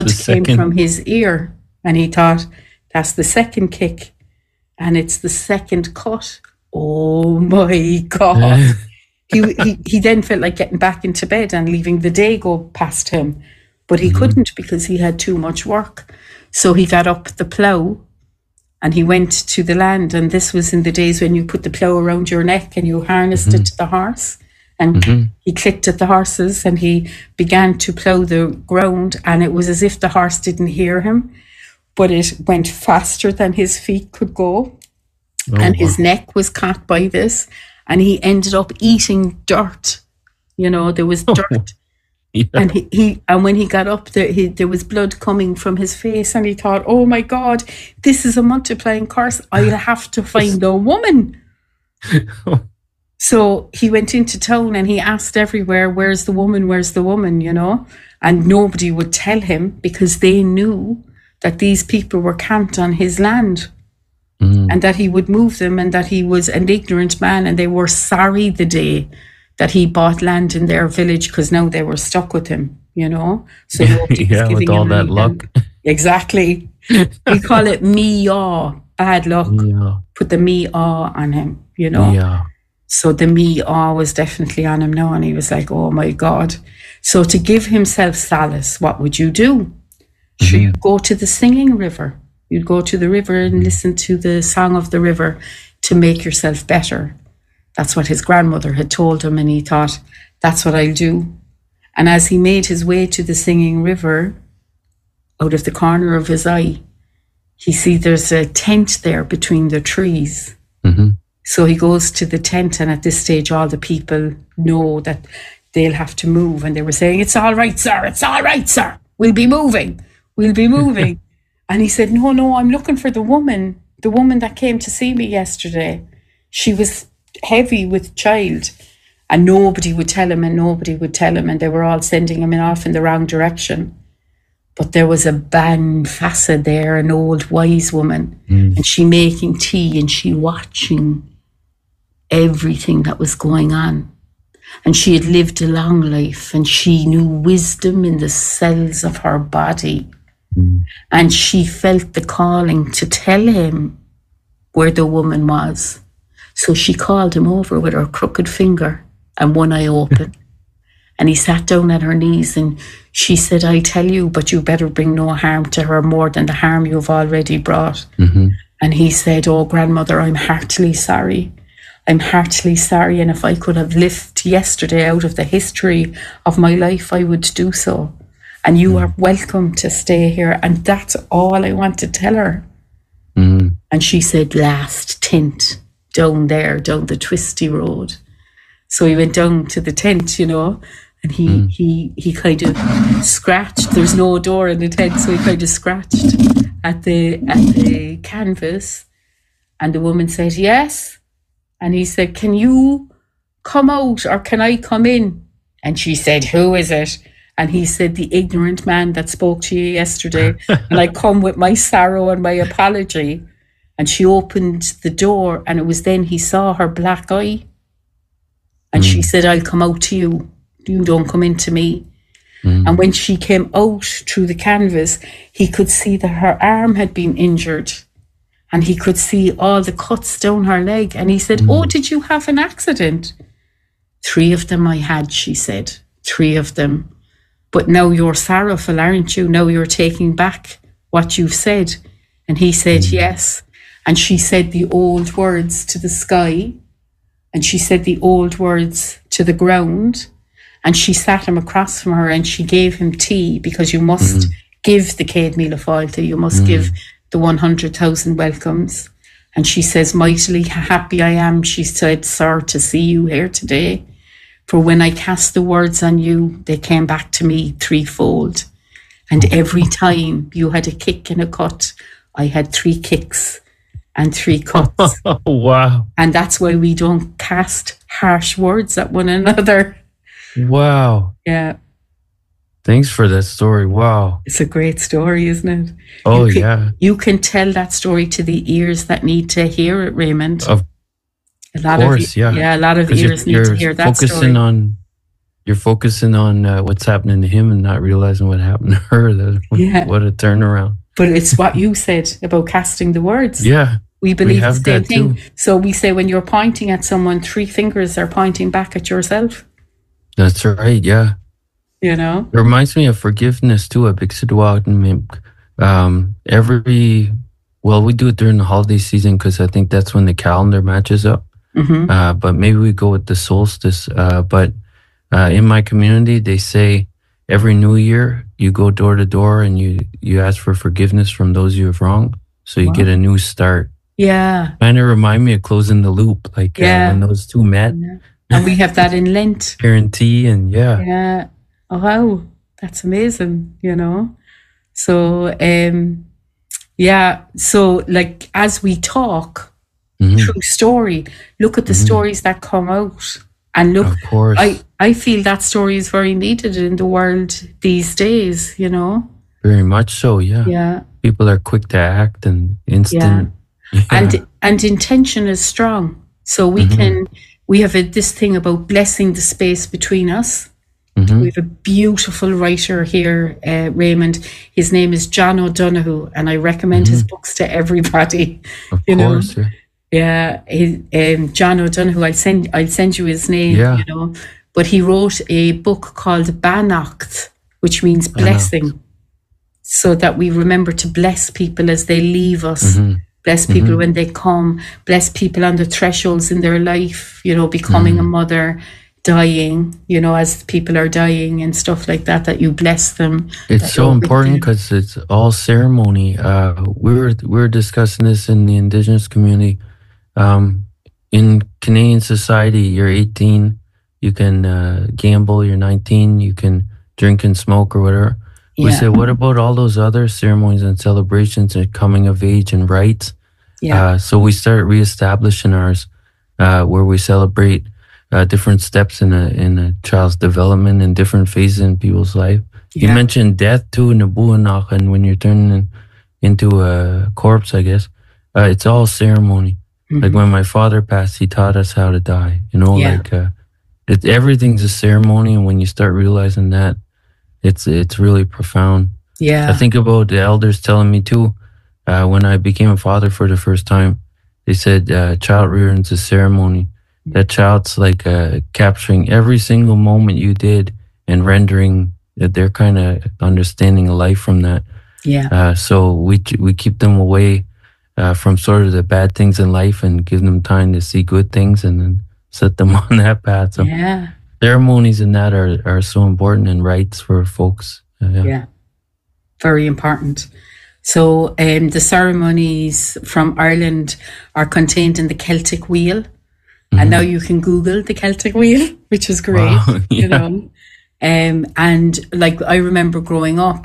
The came second. from his ear, and he thought, that's the second kick, and it's the second cut. Oh my God. He then felt like getting back into bed and leaving the day go past him, but he couldn't because he had too much work. So he got up the plough and he went to the land. And this was in the days when you put the plough around your neck and you harnessed it to the horse. And he clicked at the horses and he began to plough the ground. And it was as if the horse didn't hear him, but it went faster than his feet could go. And his neck was caught by this. And he ended up eating dirt. You know, there was dirt. Yeah. And and when he got up there was blood coming from his face, and he thought, oh my God, this is a multiplying curse. I'll have to find a woman. So he went into town and he asked everywhere, where's the woman, you know? And nobody would tell him because they knew that these people were camped on his land and that he would move them and that he was an ignorant man, and they were sorry the day that he bought land in their village because now they were stuck with him, you know? So nobody was giving with all him that any luck. help. Exactly. We call it me-yaw, bad luck. Yeah. Put the me-yaw on him, you know? Yeah. So the me-yaw was definitely on him now, and he was like, oh my God. So to give himself solace, what would you do? Sure, you'd go to the singing river. You'd go to the river and listen to the song of the river to make yourself better. That's what his grandmother had told him, and he thought, that's what I'll do. And as he made his way to the singing river, out of the corner of his eye, he sees there's a tent there between the trees. So he goes to the tent, and at this stage, all the people know that they'll have to move. And they were saying, it's all right, sir. We'll be moving. And he said, no, I'm looking for the woman that came to see me yesterday. She was heavy with child, and nobody would tell him, and they were all sending him off in the wrong direction. But there was a Ban Fassa there, an old wise woman, and she making tea, and she watching everything that was going on. And she had lived a long life, and she knew wisdom in the cells of her body. And she felt the calling to tell him where the woman was. So she called him over with her crooked finger and one eye open. And he sat down at her knees, and she said, I tell you, but you better bring no harm to her more than the harm you've already brought. And he said, oh, grandmother, I'm heartily sorry. And if I could have lived yesterday out of the history of my life, I would do so. And you are welcome to stay here. And that's all I want to tell her. And she said, last tent down there, down the twisty road. So he went down to the tent, you know, and he kind of scratched. There's no door in the tent, so he kind of scratched at the canvas. And the woman said, yes. And he said, can you come out or can I come in? And she said, who is it? And he said, the ignorant man that spoke to you yesterday. And I come with my sorrow and my apology. And she opened the door, and it was then he saw her black eye. And she said, I'll come out to you. You don't come into me. And when she came out through the canvas, he could see that her arm had been injured. And he could see all the cuts down her leg. And he said, oh, did you have an accident? 3 of them I had, she said. 3 of them. But now you're sorrowful, aren't you? Now you're taking back what you've said. And he said, yes. And she said the old words to the sky. And she said the old words to the ground. And she sat him across from her, and she gave him tea, because you must give the Céad Míle Fáilte. You must give the 100,000 welcomes. And she says, mightily happy I am, she said, sir, to see you here today. For when I cast the words on you, they came back to me threefold. And every time you had a kick and a cut, I had 3 kicks and 3 cuts. Wow. And that's why we don't cast harsh words at one another. Wow. Yeah. Thanks for that story. Wow. It's a great story, isn't it? Oh, yeah. You can tell that story to the ears that need to hear it, Raymond. Of course, yeah. Yeah, a lot of ears need to hear that story. Focusing on You're focusing on what's happening to him and not realizing what happened to her. Yeah. What a turnaround. But it's what you said about casting the words. Yeah. We believe the same thing. Too. So we say when you're pointing at someone, 3 fingers are pointing back at yourself. That's right. Yeah. You know? It reminds me of forgiveness too. A big we do it during the holiday season because I think that's when the calendar matches up. Mm-hmm. But maybe we go with the solstice. But in my community, they say every New Year you go door to door and you ask for forgiveness from those you have wronged, so you get a new start. Yeah. Kind of remind me of closing the loop, like when those two met. Yeah. And we have that in Lent. Guarantee and Yeah. Oh, wow. That's amazing, you know? So, so like as we talk through story, look at the stories that come out. And look, of course. I feel that story is very needed in the world these days, you know? Very much so, yeah. Yeah. People are quick to act and instant. Yeah. And intention is strong. So we have this thing about blessing the space between us. We have a beautiful writer here, Raymond. His name is John O'Donoghue, and I recommend his books to everybody. Of course, yeah. John O'Donoghue. I'll send you his name. You know, but he wrote a book called Beannacht, which means blessing, so that we remember to bless people as they leave us. Bless people when they come. Bless people on the thresholds in their life. You know, becoming a mother, dying. You know, as people are dying and stuff like that. That you bless them. It's so important because it's all ceremony. We were discussing this in the Indigenous community. In Canadian society, you're 18, you can gamble. You're 19, you can drink and smoke or whatever. We say, what about all those other ceremonies and celebrations and coming of age and rites? So we started reestablishing ours, where we celebrate different steps in a child's development and different phases in people's life. You mentioned death too, Nabuanach, and when you're turning into a corpse, I guess, it's all ceremony. Like when my father passed, he taught us how to die. You know, everything's a ceremony, and when you start realizing that, it's really profound. I think about the elders telling me too. When I became a father for the first time, they said child rearing's a ceremony. That child's like capturing every single moment you did and rendering that they're kind of understanding life from that. So we keep them away from sort of the bad things in life and give them time to see good things and then set them on that path. So ceremonies and that are so important and rites for folks. Very important. So the ceremonies from Ireland are contained in the Celtic Wheel. And now you can Google the Celtic Wheel, which is great, you know. And like I remember growing up,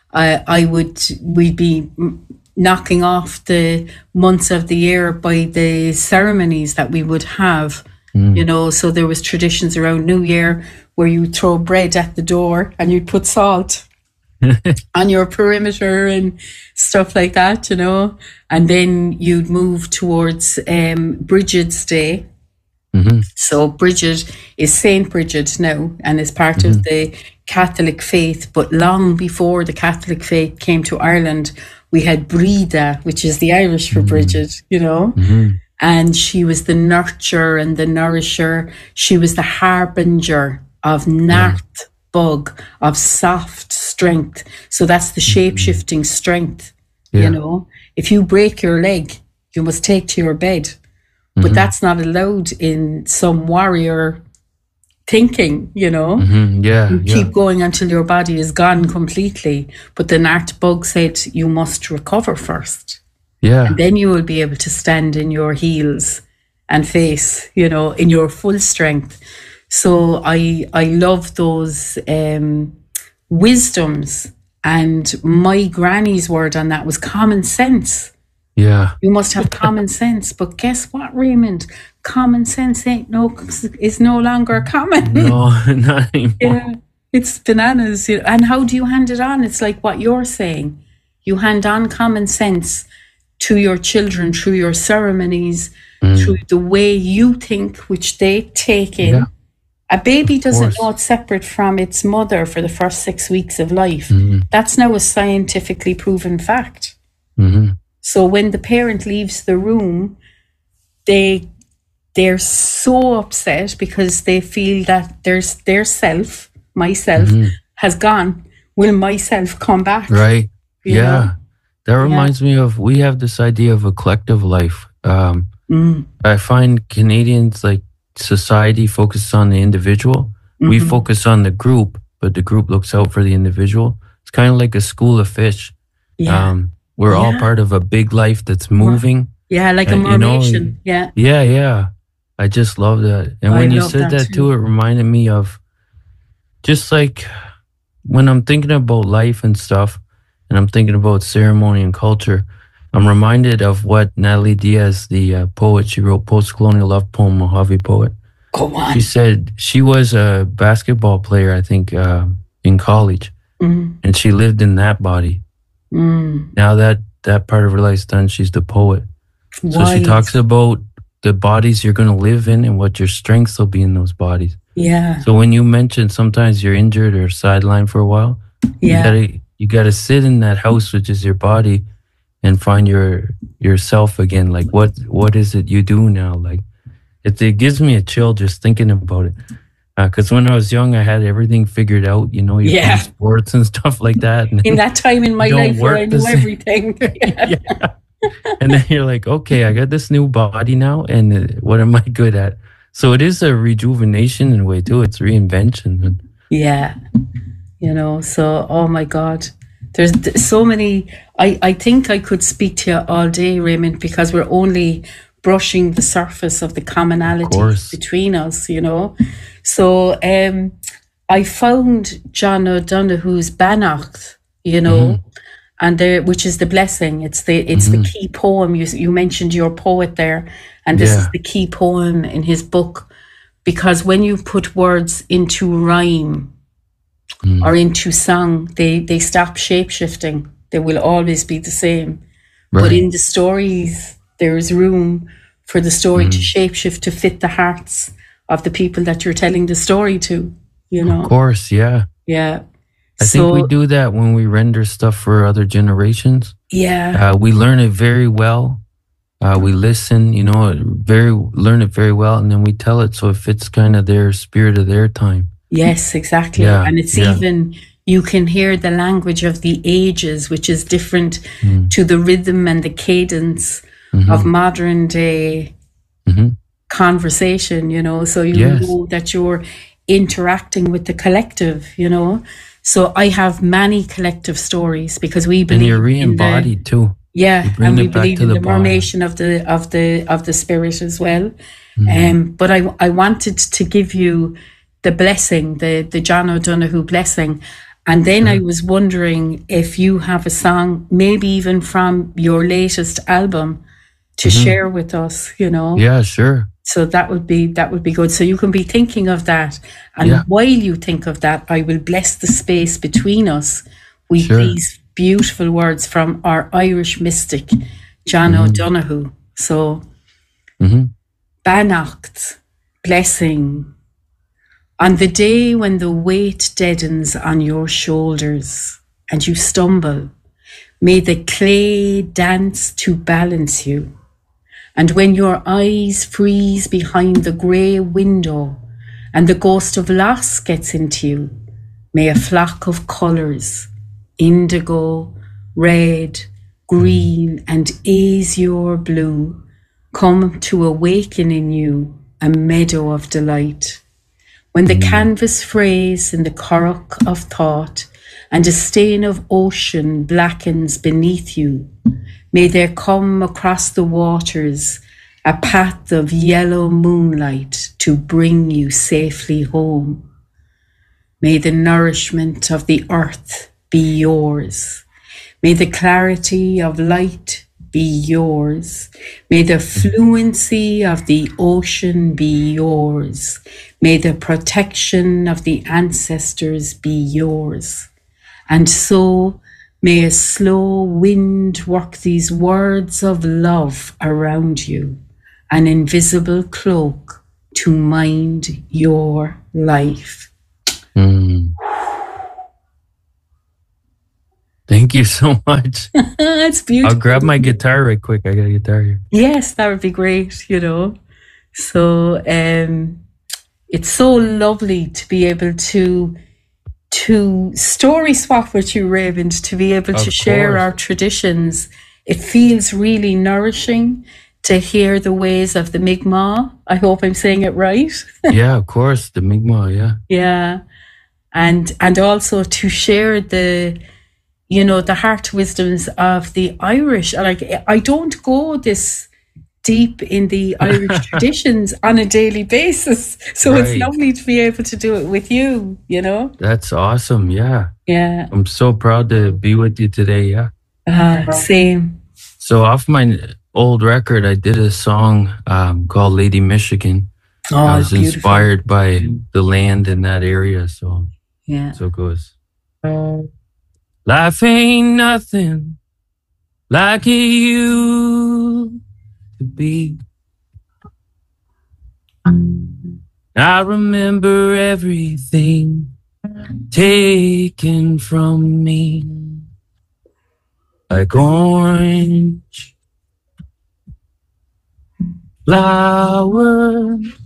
we'd be knocking off the months of the year by the ceremonies that we would have, you know. So there was traditions around New Year where you throw bread at the door and you'd put salt on your perimeter and stuff like that, you know. And then you'd move towards Bridget's Day. So Bridget is Saint Bridget now and is part of the Catholic faith. But long before the Catholic faith came to Ireland, we had Breda, which is the Irish for Bridget, you know. And she was the nurturer and the nourisher. She was the harbinger of Nacht bug, of soft strength. So that's the shape-shifting strength, you know. If you break your leg, you must take to your bed. But that's not allowed in some warrior thinking, you know. You keep going until your body is gone completely. But the Nacht bug said you must recover first. And then you will be able to stand in your heels and face, you know, in your full strength. So I love those wisdoms. And my granny's word on that was common sense. You must have common sense. But guess what, Raymond? Common sense is no longer common. No, not anymore. It's bananas. And how do you hand it on? It's like what you're saying. You hand on common sense to your children through your ceremonies, through the way you think, which they take in. A baby Of doesn't know course. it's separate from its mother for the first 6 weeks of life. Hmm. That's now a scientifically proven fact. Hmm. So when the parent leaves the room, they're so upset because they feel that their self, myself, Hmm. has gone. Will myself come back? Right. You know? Yeah. That Yeah. reminds me of, we have this idea of a collective life. Mm. I find Canadians, like, society focuses on the individual. We Mhm. focus on the group, but the group looks out for the individual. It's kind of like a school of fish. Yeah. We're all Yeah. part of a big life that's moving. Yeah, like a You know, mermation. Yeah. yeah, yeah. I just love that. And I when you love said that that too. too, it reminded me of just like when I'm thinking about life and stuff, and I'm thinking about ceremony and culture, I'm reminded of what Natalie Diaz, the poet, she wrote Post-Colonial Love Poem, Mojave poet. Go on. She said she was a basketball player, I think, in college, Mm. and she lived in that body. Mm. Now that part of her life's done, she's the poet. So she Wise. talks about the bodies you're going to live in and what your strengths will be in those bodies. Yeah. So when you mentioned sometimes you're injured or sidelined for a while, Yeah. you gotta sit in that house, which is your body, and find yourself again. Like what is it you do now? Like it gives me a chill just thinking about it. Because when I was young, I had everything figured out. You know, you Yeah. play sports and stuff like that. And In that time in my don't life where work I the knew same. everything. Yeah. Yeah. And then you're like, okay, I got this new body now, and what am I good at? So it is a rejuvenation in a way too. It's reinvention. Yeah. You know, so, oh my God. There's so many. I think I could speak to you all day, Raymond, because we're only brushing the surface of the commonalities course. between us, you know. So I found John O'Donoghue's Bannacht, you know, and which is the blessing. It's the key poem. You mentioned your poet there, and this is Yeah. the key poem in his book, because when you put words into rhyme or into song, they stop shape-shifting. They will always be the same. But Right. in the stories, there is room for the story to shapeshift to fit the hearts of the people that you're telling the story to, you know? Of course, yeah. Yeah. I think we do that when we render stuff for other generations. Yeah. We learn it very well. We listen, you know, learn it very well, and then we tell it so it fits kind of their spirit of their time. Yes, exactly. Yeah, And it's yeah. even, you can hear the language of the ages, which is different to the rhythm and the cadence of modern day conversation, you know. So you Yes. know that you're interacting with the collective, you know. So I have many collective stories because we And believe you're in the, re-embodied too. yeah, You bring and we it back believe to in the the body. formation of the spirit as well. But I wanted to give you the blessing, the John O'Donoghue blessing, and then I was wondering if you have a song, maybe even from your latest album, to share with us. You know, Yeah, sure. so that would be good. So you can be thinking of that, and Yeah. while you think of that, I will bless the space between us with Sure. these beautiful words from our Irish mystic, John O'Donoghue. So, Bannacht, blessing. On the day when the weight deadens on your shoulders and you stumble, may the clay dance to balance you. And when your eyes freeze behind the grey window and the ghost of loss gets into you, may a flock of colours, indigo, red, green and azure blue, come to awaken in you a meadow of delight. When the canvas frays in the currach of thought and a stain of ocean blackens beneath you, may there come across the waters a path of yellow moonlight to bring you safely home. May the nourishment of the earth be yours. May the clarity of light be yours. May the fluency of the ocean be yours. May the protection of the ancestors be yours. And so may a slow wind work these words of love around you, an invisible cloak to mind your life. Mm. Thank you so much. It's beautiful. I'll grab my guitar right quick. I got a guitar here. Yes, that would be great, you know. So it's so lovely to be able to story swap with you, Raymond, to be able to share our traditions. It feels really nourishing to hear the ways of the Mi'kmaq. I hope I'm saying it right. Yeah, of course, the Mi'kmaq, yeah. Yeah. And also to share the heart wisdoms of the Irish. Like, I don't go this deep in the Irish traditions on a daily basis. So It's lovely to be able to do it with you, you know? That's awesome, yeah. Yeah. I'm so proud to be with you today, yeah. Same. So off my old record, I did a song called Lady Michigan. I was inspired by the land in that area, so yeah. So it goes. Life ain't nothing like it used to be. I remember everything taken from me, like orange flowers